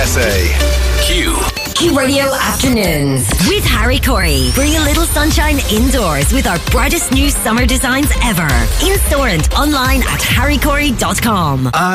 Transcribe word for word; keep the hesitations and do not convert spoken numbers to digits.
S A. Q. Q Radio Afternoons with Harry Corey. Bring a little sunshine indoors with our brightest new summer designs ever. In store and online at harry corey dot com.